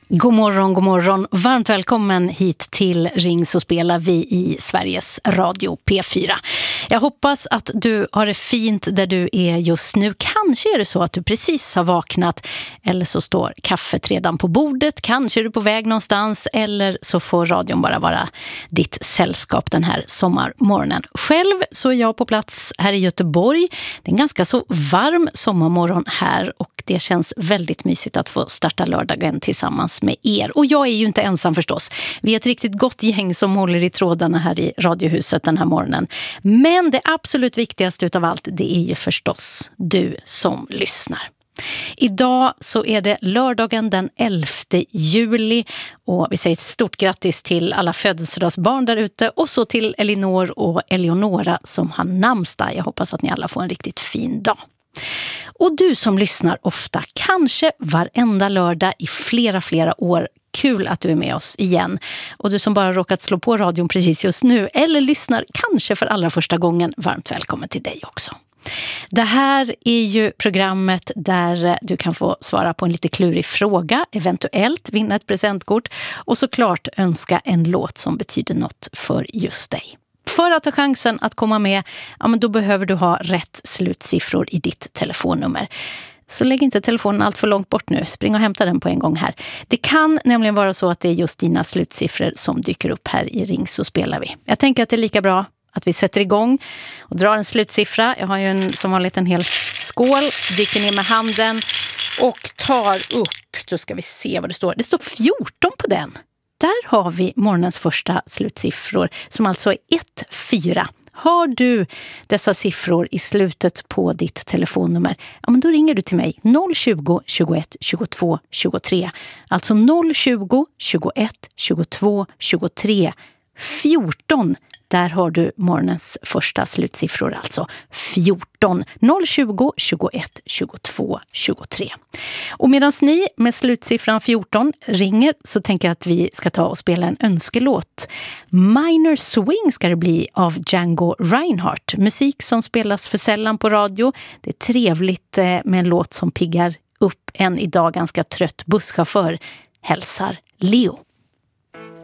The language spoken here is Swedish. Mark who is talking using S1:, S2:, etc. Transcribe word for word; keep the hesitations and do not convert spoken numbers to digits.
S1: God morgon, god morgon. Varmt välkommen hit till Ring så spelar vi i Sveriges Radio P fyra. Jag hoppas att du har det fint där du är just nu. Kanske är det så att du precis har vaknat eller så står kaffet redan på bordet. Kanske är du på väg någonstans eller så får radion bara vara ditt sällskap den här sommarmorgonen. Själv så är jag på plats här i Göteborg. Det är en ganska så varm sommarmorgon här och det känns väldigt mysigt att få starta lördagen tillsammans med er. Och jag är ju inte ensam förstås. Vi är ett riktigt gott gäng som håller i trådarna här i Radiohuset den här morgonen. Men det absolut viktigaste utav allt, det är ju förstås du som lyssnar. Idag så är det lördagen den elfte juli och vi säger ett stort grattis till alla födelsedagsbarn där ute och så till Elinor och Eleonora som har namnsdag. Jag hoppas att ni alla får en riktigt fin dag. Och du som lyssnar ofta, kanske varenda lördag i flera, flera år. Kul att du är med oss igen. Och du som bara råkat slå på radion precis just nu eller lyssnar kanske för allra första gången, varmt välkommen till dig också. Det här är ju programmet där du kan få svara på en lite klurig fråga, eventuellt vinna ett presentkort och såklart önska en låt som betyder något för just dig. För att ha chansen att komma med, ja, men då behöver du ha rätt slutsiffror i ditt telefonnummer. Så lägg inte telefonen allt för långt bort nu. Spring och hämta den på en gång här. Det kan nämligen vara så att det är just dina slutsiffror som dyker upp här i Ring så spelar vi. Jag tänker att det är lika bra att vi sätter igång och drar en slutsiffra. Jag har ju en, som vanligt en hel skål. Dyker ner med handen och tar upp. Då ska vi se vad det står. Det står fjorton på den. Där har vi morgonens första slutsiffror som alltså är ett fyra. Har du dessa siffror i slutet på ditt telefonnummer, ja men då ringer du till mig noll tjugo, tjugoett, tjugotvå, tjugotre. Alltså noll tjugo, tjugoett, tjugotvå, tjugotre, fjorton. Där har du morgonens första slutsiffror, alltså fjorton, noll tjugo, tjugoett, tjugotvå, tjugotre. Och medan ni med slutsiffran fjorton ringer så tänker jag att vi ska ta och spela en önskelåt. Minor Swing ska det bli av Django Reinhardt. Musik som spelas för sällan på radio. Det är trevligt med en låt som piggar upp en idag ganska trött busschaufför. Hälsar Leo.